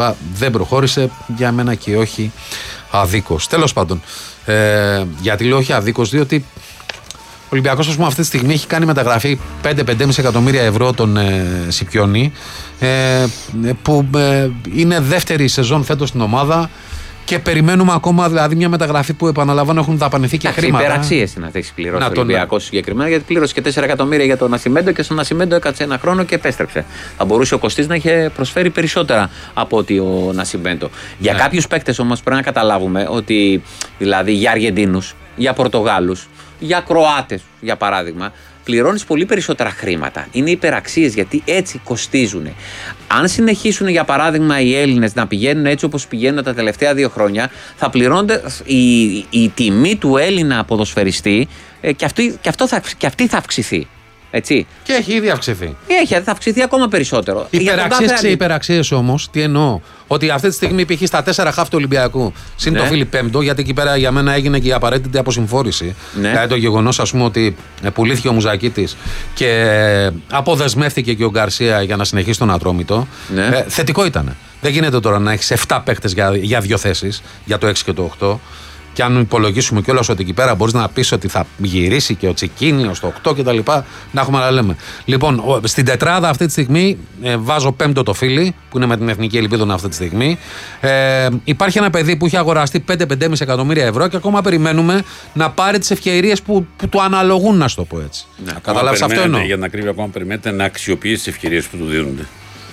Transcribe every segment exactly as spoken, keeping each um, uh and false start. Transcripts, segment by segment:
Δεν προχώρησε, για μένα και όχι αδίκως. Τέλος πάντων, ε, γιατί λέω όχι αδίκως, διότι ο Ολυμπιακός, ας πούμε, αυτή τη στιγμή έχει κάνει μεταγραφή πέντε με πέντε κόμμα πέντε εκατομμύρια ευρώ τον ε, Σιπιόνι, ε, που ε, είναι δεύτερη σεζόν φέτος στην ομάδα. Και περιμένουμε ακόμα, δηλαδή, μια μεταγραφή που, επαναλαμβάνω, έχουν δαπανηθεί και χρήματα. Υπεραξίες είναι να έχει πληρώσει ο τον... Ολυμπιακός συγκεκριμένα, γιατί πλήρωσε και τέσσερα εκατομμύρια για τον Νασιμέντο και στον Νασιμέντο έκατσε ένα χρόνο και επέστρεψε. Θα μπορούσε ο Κωστής να είχε προσφέρει περισσότερα από ότι ο Νασιμέντο. Για ναι. κάποιους παίκτες όμως πρέπει να καταλάβουμε ότι, δηλαδή, για Αργεντίνους, για Πορτογάλους, για Κροάτες, για παράδειγμα, πληρώνεις πολύ περισσότερα χρήματα. Είναι υπεραξίες, γιατί έτσι κοστίζουν. Αν συνεχίσουν, για παράδειγμα, οι Έλληνες να πηγαίνουν έτσι όπως πηγαίνουν τα τελευταία δύο χρόνια, θα πληρώνονται η, η τιμή του Έλληνα ποδοσφαιριστή ε, και, αυτή, και, αυτό θα, και αυτή θα αυξηθεί. Έτσι. Και έχει ήδη αυξηθεί. Έχει, θα αυξηθεί ακόμα περισσότερο. Υπεραξίες, ξεϊπεραξίες όμως, τι εννοώ. Ότι αυτή τη στιγμή π.χ. στα τέσσερα χαφ του Ολυμπιακού, συν ναι. το Φίλιπ Πέμπτο, γιατί εκεί πέρα για μένα έγινε και η απαραίτητη αποσυμφόρηση. Ναι. Δηλαδή το γεγονός, ας πούμε, ότι πουλήθηκε ο Μουζακίτης και αποδεσμεύτηκε και ο Γκαρσία για να συνεχίσει τον Ατρόμητο. Ναι. Ε, θετικό ήταν. Δεν γίνεται τώρα να έχεις επτά παίκτες για, για δύο θέσεις, για το έξι και το οκτώ. Και αν υπολογίσουμε κιόλας ότι εκεί πέρα μπορείς να πεις ότι θα γυρίσει και ο Τσικίνιο στο οκτώ κτλ. Να έχουμε να λέμε. Λοιπόν, στην τετράδα αυτή τη στιγμή ε, βάζω πέμπτο το Φίλι, που είναι με την Εθνική Ελπίδα αυτή τη στιγμή. Ε, υπάρχει ένα παιδί που έχει αγοραστεί πέντε με πέντε κόμμα πέντε εκατομμύρια ευρώ και ακόμα περιμένουμε να πάρει τις ευκαιρίες που, που του αναλογούν, να σου το πω έτσι. Ναι, καταλάβεις αυτό εννοώ. Για την ακρίβεια, ακόμα περιμένετε να αξιοποιήσει τις ευκαιρίες που του δίνονται.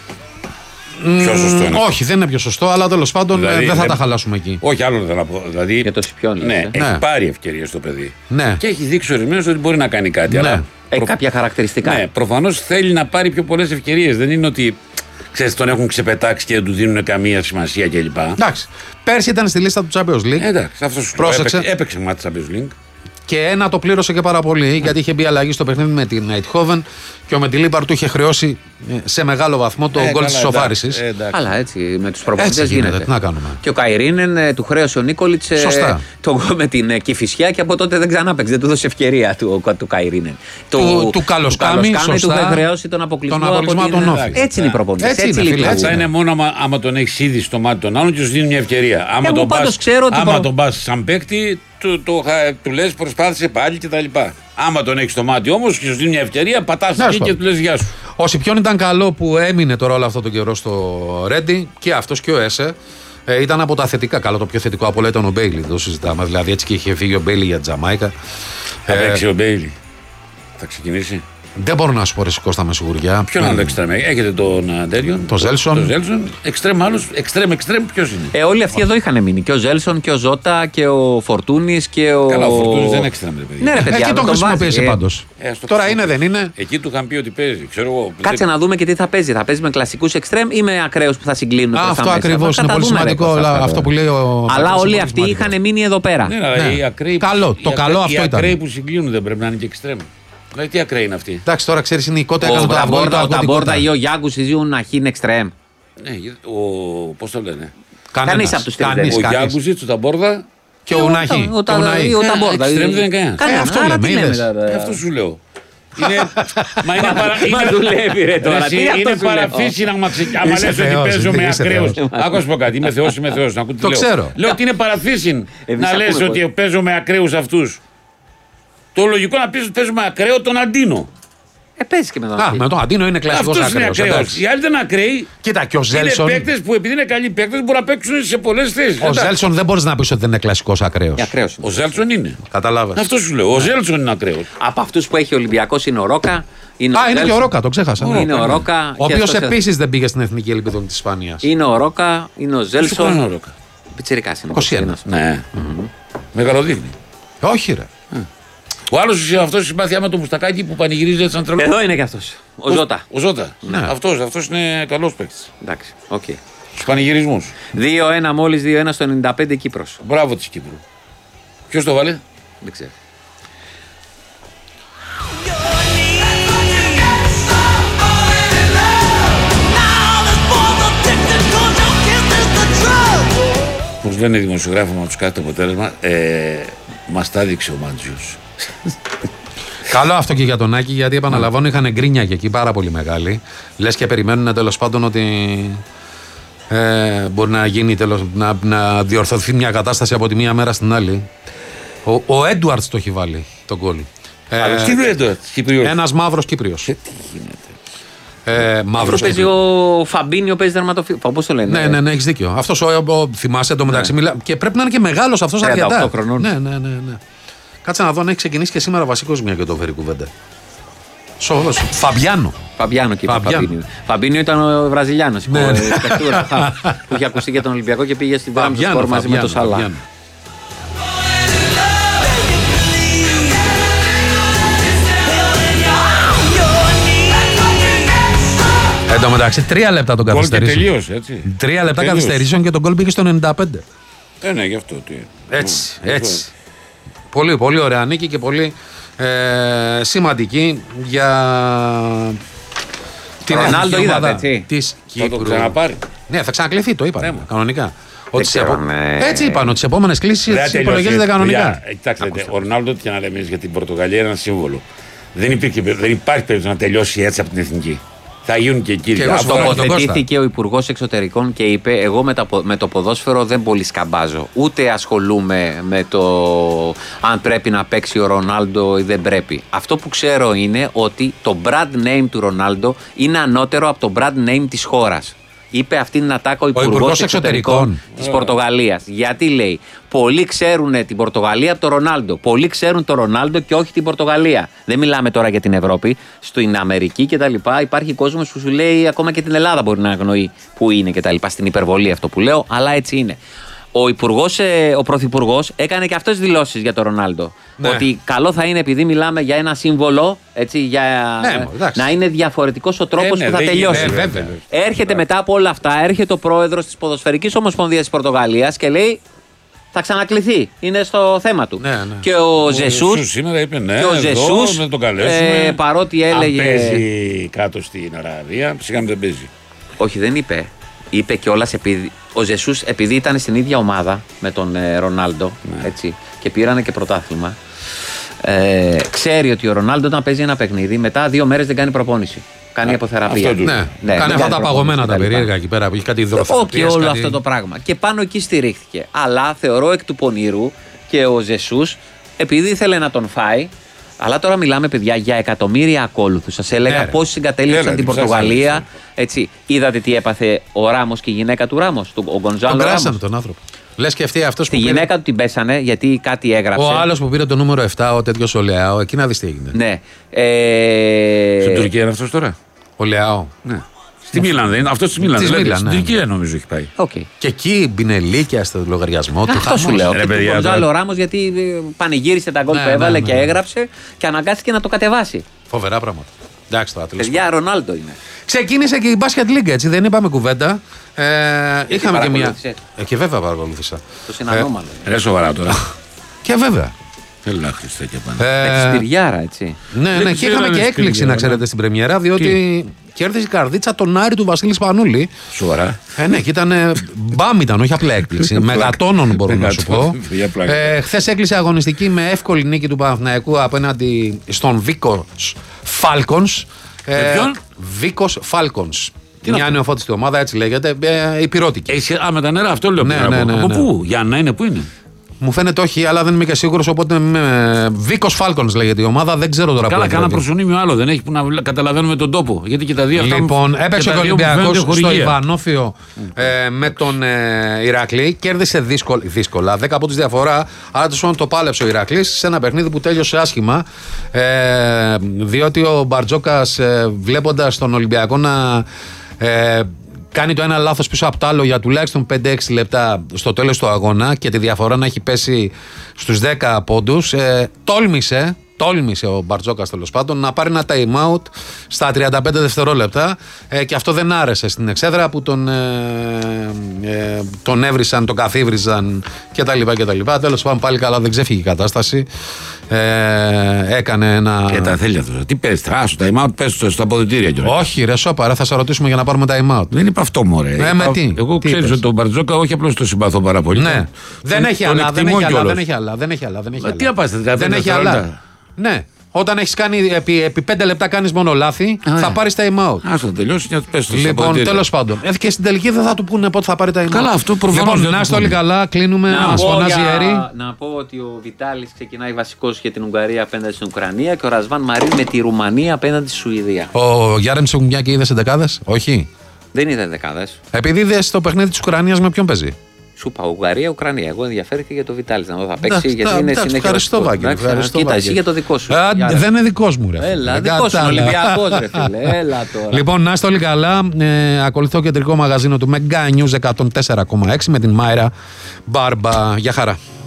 Πιο σωστό είναι. Όχι, δεν είναι πιο σωστό, αλλά τέλος πάντων δηλαδή, δεν θα δεν... τα χαλάσουμε εκεί. Όχι, άλλο δεν θα πω. Δηλαδή, για το Σιπιόνι. Ναι, ναι, έχει πάρει ευκαιρίες το παιδί. Ναι. Και έχει δείξει ορισμένως ότι μπορεί να κάνει κάτι. Ναι. Αλλά έχει προ... κάποια χαρακτηριστικά. Ναι, προφανώς θέλει να πάρει πιο πολλές ευκαιρίες. Δεν είναι ότι, ξέρεις, τον έχουν ξεπετάξει και δεν του δίνουν καμία σημασία κλπ. Εντάξει. Πέρσι ήταν στη λίστα του Champions League. Εντάξει, αυτό σου λέω. Έπαιξε, έπαιξε μάτι Champions League. Και ένα το πλήρωσε και πάρα πολύ, mm. γιατί είχε μπει αλλαγή στο παιχνίδι με την Eindhoven και ο Μεντιλίμπαρ του είχε χρεώσει σε μεγάλο βαθμό το γκολ ε, της ισοφάρισης. Ε, αλλά έτσι με τους προπονητές γίνεται. γίνεται. Τι να κάνουμε. Και ο Καϊρίνεν ε, του χρέωσε ο Νίκολιτς ε, το, με την ε, Κηφισιά και από τότε δεν ξανά παίξει. Δεν του δώσε ευκαιρία του, του Καϊρίνεν. Του, του Καλοσκάμι, του είχε χρεώσει τον αποκλεισμό, τον αποκλεισμό από την Όφη. Έτσι είναι οι προπονητές. Έτσι, έτσι, είναι, έτσι είναι μόνο άμα, άμα τον έχει ήδη στο μάτι των άλλων και σου δίνει μια ευκαιρία. Άμα τον πας σαν παίκτη, του, του, του λες προσπάθησε πάλι κτλ. Άμα τον έχει στο μάτι όμως και σου δίνει μια ευκαιρία, πατάς εκεί και του λες γεια σου. Ο Σιπιόν ήταν καλό που έμεινε τώρα όλο αυτό τον καιρό στο Ρέντι και αυτός και ο Έσε. Ε, ήταν από τα θετικά. Καλό, το πιο θετικό από όλα ήταν ο Μπέιλι. Δεν το συζητάμε. Δηλαδή έτσι και είχε φύγει ο Μπέιλι για Τζαμάικα. Θα παίξει ο Μπέιλι. Θα ξεκινήσει. Δεν μπορώ να σου πω, ρε Κώστα, με σιγουριά. Ποιον άλλο εξτρέμ, έχετε τον Αντέριον. Το Ζέλσον. Το Ζέλσον. Εξτρέμ άλλος. Εξτρέμ, εξτρέμ, ποιος είναι. Ε, όλοι αυτοί εδώ είχαν μείνει. Και ο Ζέλσον και ο Ζώτα και ο Φορτούνης και ο. Καλά, ο Φορτούνης δεν είναι εξτρέμ, παιδί. Ναι, ρε παιδιά. Εκεί τον χρησιμοποίησε πάντως. Ε, τώρα είναι, δεν είναι. Εκεί του είχαν πει ότι παίζει. Ξέρω εγώ. Κάτσε να δούμε και τι θα παίζει. Θα παίζει με κλασικούς εξτρέμ ή με ακραίους που θα συγκλίνουν. Α, αυτό ακριβώς είναι πολύ σημαντικό. Αυτό που λέει ο. Αλλά όλοι αυτοί είχαν μείνει εδώ πέρα. Καλό, το καλό αυτό ήταν. Οι ακραίοι που συγκλίνουν δεν πρέπει να είναι και εξτρέμ. Δηλαδή τι ακραίοι είναι αυτοί. Εντάξει, τώρα ξέρεις, είναι η κότα έκανε το Ταμπόρτα. Ο Ταμπόρτα ή ο Γιάγκου συζητούν να είναι εξτρέμ. Ναι, ο. Πώς το λένε. Κανείς από τους τρεις. Ο Γιάγκου, ο Ταμπόρτα και ο Ουναχή. Ο Ταμπόρτα. Εξτρέμ δεν είναι κανένας. Αυτό σου λέω. Μα είναι παραφύση να άμα λες ότι παίζω με ακραίους. Άκου πω κάτι, είμαι Θεός, είμαι Θεός. Το ξέρω. Λέω ότι είναι παραφύση να λες ότι παίζω με ακραίους αυτούς. Το λογικό να πεις ότι παίζω με ακραίο τον Αντίνο. Ε, παίζει και με τον Αντίνο. Α, με τον Αντίνο είναι κλασικός ακραίος. Οι άλλοι δεν είναι ακραίοι. Κοίτα, και ο Ζέλσον. Είναι παίκτες που επειδή είναι καλοί παίκτες μπορούν να παίξουν σε πολλές θέσεις. Ο Ζέλσον δεν μπορείς να πεις ότι δεν είναι κλασικός ακραίος. Ο Ζέλσον είναι. Κατάλαβες. Αυτό σου λέω. Ο Ζέλσον είναι ακραίος. Από αυτούς που έχει ο Ολυμπιακός είναι ο Ρόκα. Είναι Α, είναι και ο Ρόκα, το ξέχασα. Είναι ο Ρόκα. Ο οποίος επίσης δεν πήγε στην Εθνική Ελπίδα της Ισπανίας. Είναι ο Ρόκα, είναι ο Ζέλσον. Πιτσιρικάς είναι. είκοσι ένα. Ναι. Μεγαλοδείχνει. Όχι, ρε. Ο άλλος αυτό συμπάθεια με το Μουστακάκι που πανηγυρίζει έτσι σαν τρελό. Εδώ είναι και αυτός. Ο Ζώτα. Ο Ζώτα. Ναι. Αυτός, αυτός είναι καλός παίκτης. Εντάξει, οκ. Okay. Στους πανηγυρισμούς. δύο ένα μόλις, δύο ένα στο ενενήντα πέντε Κύπρος. Μπράβο της Κύπρου. Ποιος το βάλε? Δεν ξέρω. Όπως λένε οι δημοσιογράφοι με τους κάθε αποτέλεσμα, ε, μας τα έδειξε ο Μάντζιος. Καλό αυτό και για τον Άκη, γιατί επαναλαμβάνω είχαν γκρίνια και εκεί πάρα πολύ μεγάλη. Λες και περιμένουν τέλος πάντων ότι ε, μπορεί να γίνει τέλος, να, να διορθωθεί μια κατάσταση από τη μία μέρα στην άλλη. Ο, ο Έντουαρτς το έχει βάλει τον γκολ. Ε, ένας μαύρος Κύπριος. Και τι γίνεται. Ε, μαύρος παίζει ο Φαμπίνιο, παίζει τερματοφύλακα. Πώς το λένε. Ναι, ναι, ναι, έχεις δίκιο. Αυτός ο, ο, θυμάσαι το μεταξύ. Ναι. Μιλά, και πρέπει να είναι και μεγάλος αυτός αρκετά. τριάντα οκτώ χρονών. Ναι, ναι, ναι, ναι. Κάτσε να δω αν έχει ξεκινήσει και σήμερα βασικός μια και το φέρει κουβέντα. Σοβαρός. Φαμπιάνο. Φαμπιάνο και Φαμπίνιο. Φαμπίνιο ήταν ο Βραζιλιάνος. Ναι, ναι. Που είχε ακουστεί για τον Ολυμπιακό και πήγε στην Τράπεζα μαζί με το Σαλά. Εν τω μεταξύ, τρία λεπτά τον καθυστερήσεων. Τελείωσε, έτσι. Τρία λεπτά καθυστερήσεων και τον γκολ πήγε στο ενενήντα πέντε. Ε, ναι, γι' αυτό. Τι. Έτσι, έτσι. Πολύ, πολύ ωραία νίκη και πολύ ε, σημαντική για την Ρονάλντο, είδατε, έτσι. Της Κύπρου. Θα το ξαναπάρει. Ναι, θα ξανακληθεί, το είπα. Ναι, κανονικά. Ότι ξέρω, επο... ναι. Έτσι είπαν, ότι τι επόμενες κλήσεις υπολογίζεται κανονικά. Κοιτάξτε, ο Ρονάλντο, τι να λέμε για την Πορτογαλία, είναι ένα σύμβολο. Δεν, υπήρχε, δεν υπάρχει περίπτωση να τελειώσει έτσι από την εθνική. Θα γίνουν και εκεί. Τοποθετήθηκε ο Υπουργός Εξωτερικών και είπε: εγώ με, τα, με το ποδόσφαιρο δεν πολύ σκαμπάζω. Ούτε ασχολούμαι με το αν πρέπει να παίξει ο Ρονάλντο ή δεν πρέπει. Αυτό που ξέρω είναι ότι το brand name του Ρονάλντο είναι ανώτερο από το brand name της χώρας. Είπε αυτήν την ατάκα ο Υπουργός Εξωτερικών της Πορτογαλίας. Γιατί λέει: πολλοί ξέρουν την Πορτογαλία από τον Ρονάλντο. Πολλοί ξέρουν τον Ρονάλντο και όχι την Πορτογαλία. Δεν μιλάμε τώρα για την Ευρώπη. Στην Αμερική κτλ. Υπάρχει κόσμος που σου λέει: ακόμα και την Ελλάδα μπορεί να αγνοεί που είναι κτλ. Στην υπερβολή αυτό που λέω, αλλά έτσι είναι. Ο υπουργός, ο πρωθυπουργός έκανε και αυτές τις δηλώσεις για τον Ρονάλντο. Ναι. Ότι καλό θα είναι, επειδή μιλάμε για ένα σύμβολο, έτσι, για ναι, να είναι διαφορετικός ο τρόπος ε, ναι, που θα τελειώσει. Ναι, βέβαια. Έρχεται μετά από όλα αυτά, έρχεται ο πρόεδρος της Ποδοσφαιρικής Ομοσπονδίας της Πορτογαλίας και λέει: θα ξανακληθεί. Είναι στο θέμα του. Ναι, ναι. Και ο, ο Ζεσούς. Σήμερα είπε: ναι, και ο Ζεσούς, να τον καλέσουμε. Ε, παρότι έλεγε. Αν παίζει κάτω στην Αραβία, φυσικά δεν παίζει. Όχι, δεν είπε. Είπε κιόλας επειδή ο Ζεσούς, επειδή ήταν στην ίδια ομάδα με τον ε, Ρονάλντο, ναι. έτσι, και πήρανε και πρωτάθλημα, ε, ξέρει ότι ο Ρονάλντο όταν παίζει ένα παιχνίδι, μετά δύο μέρες δεν κάνει προπόνηση. Κάνει αποθεραπεία. Ναι, ναι, ναι, κάνει αυτά τα παγωμένα τα περίεργα εκεί πέρα που έχει κάτι υδροθεραπεία. Όχι όλο κάτι... αυτό το πράγμα. Και πάνω εκεί στηρίχθηκε. Αλλά θεωρώ εκ του πονήρου και ο Ζεσούς, επειδή ήθελε να τον φάει. Αλλά τώρα μιλάμε, παιδιά, για εκατομμύρια ακόλουθους. Σας έλεγα ναι, πώς συγκατέληψαν την Πορτογαλία. Έτσι, είδατε τι έπαθε ο Ράμος και η γυναίκα του Ράμος, ο Γκονζάλο Ράμος. Τον πέρασαν τον άνθρωπο. Λες και αυτή αυτός που. Τη πήρε... γυναίκα του την πέσανε γιατί κάτι έγραψε. Ο άλλος που πήρε το νούμερο επτά, ο τέτοιος ο Λεάο, εκεί να δεις τι έγινε. Ναι. Ε... Στην Τουρκία είναι αυτός τώρα. Ο Λεάο. Ναι. Στη Μίλαν δεν είναι, αυτό στη Μίλαν. Δηλαδή, στην Τουρκία νομίζω έχει πάει. Okay. Και εκεί μπινελίκια στο λογαριασμό του. Αυτό σου λέω. Και τον Γκονζάλο Ράμος γιατί πανηγύρισε τα γκολ ναι, που έβαλε ναι, ναι, και έγραψε και αναγκάστηκε να το κατεβάσει. Φοβερά πράγματα. Εντάξει τώρα. Παιδιά, Ρονάλντο είναι. Ξεκίνησε και η Basket League, έτσι, δεν είπαμε κουβέντα. Ε, είχαμε και μια. Ε, και βέβαια παρακολούθησα. Το συνανόμαλο. Ε, ρε σοβαρά τώρα. Και βέβαια. Έλα Χριστέ και πάνω. Ε, με τη Σπυριάρα, έτσι. Ναι, ναι, και είχαμε και έκπληξη να ξέρετε στην πρεμιέρα, διότι κέρδισε η καρδίτσα τον Άρη του Βασίλη Σπανούλη. Σοβαρά. Ε, ναι, και ήταν. Μπαμ ήταν, όχι απλά έκπληξη. Μεγατόνων μπορώ να σου πω. ε, Χθες έκλεισε αγωνιστική με εύκολη νίκη του Παναθηναϊκού απέναντι στον Βίκος Φάλκονς. Βίκος Φάλκονς. Μια νεοφώτιστη ομάδα, έτσι λέγεται, ε, υπηρώτικη. Α, με τα νερά, αυτό λέω. Ναι, ναι, ναι, ναι, από ναι. πού, για να είναι, πού είναι. Μου φαίνεται όχι, αλλά δεν είμαι και σίγουρος. Οπότε Βίκος Φάλκονς λέγεται η ομάδα, δεν ξέρω τώρα. Καλά, κάνα προσωνύμιο άλλο δεν έχει που να καταλαβαίνουμε τον τόπο. Γιατί και τα δύο αυτά. Λοιπόν, έπαιξε ο Ολυμπιακός στο Ιβανόφιο ε, με τον ε, Ηρακλή. Κέρδισε δύσκολα, δύσκολα δέκα από τις διαφορά. Άρα το πάλεψε ο Ηρακλής σε ένα παιχνίδι που τέλειωσε άσχημα. Ε, διότι ο Μπαρτζόκας ε, βλέποντας τον Ολυμπιακό να. Ε, κάνει το ένα λάθος πίσω από το άλλο για τουλάχιστον πέντε έξι λεπτά στο τέλος του αγώνα και τη διαφορά να έχει πέσει στους δέκα πόντους. Ε, τόλμησε, τόλμησε ο Μπαρτζόκας τέλος πάντων να πάρει ένα time out στα τριάντα πέντε δευτερόλεπτα ε, και αυτό δεν άρεσε στην εξέδρα που τον, ε, ε, τον έβρισαν, τον καθίβριζαν κτλ. Τέλος πάντων πάλι καλά, δεν ξέφυγε η κατάσταση. Ε, έκανε ένα. Και τα θέλει αυτό. Τι πες, τράσου, time out, πες στο αποδυτήρια κιόλας. Όχι, ρε σώπα, θα σε ρωτήσουμε για να πάρουμε time out. Δεν είπα αυτό, μωρέ. Ε, με τι. Εγώ τι ξέρεις ότι τον Μπαρτζόκα όχι απλώς το συμπαθώ πάρα πολύ. Ναι. Δεν έχει άλλα, δεν έχει άλλα, δεν έχει άλλα, δεν έχει άλλα. Δεν έχει άλλα. Τι να πας, δεν έχει άλλα. Ναι. Όταν έχεις κάνει επί, επί πέντε λεπτά κάνεις μόνο λάθη, Α, θα πάρεις time out. Α το τελειώσει και πες το. Λοιπόν, τέλος πάντων. Ε, και στην τελική δεν θα του πούνε πότε θα πάρει time out. Καλά, αυτό προφανώς. Λοιπόν, να είστε όλοι καλά, κλείνουμε. Να μας φωνάζει η Έρη. Να πω ότι ο Βιτάλης ξεκινάει βασικός για την Ουγγαρία απέναντι στην Ουκρανία και ο Ρασβάν Μαρίν με τη Ρουμανία απέναντι στη Σουηδία. Ο Γιάρεμ Σουγγιάκη είδε εντεκάδες, όχι. Δεν είδε δεκάδες. Επειδή είδε το παιχνίδι της Ουκρανίας με ποιον παίζει. Σου είπα Ουγγαρία, Ουκρανία. Εγώ ενδιαφέρθηκα για το Βιτάλη να δω θα παίξει. Γιατί είναι συνέχεια. Ευχαριστώ, Βάγγελ. Κοίτα, εσύ για το δικό σου. Δεν είναι δικός μου, ρε. Έλα, δικός σου. Ολυμπιακός, ρε φίλε. Έλα τώρα. Λοιπόν, να είστε όλοι καλά. Ακολουθώ κεντρικό μαγαζίνο του Mega News εκατόν τέσσερα κόμμα έξι με την Μάιρα Μπάρμπα. Γεια χαρά.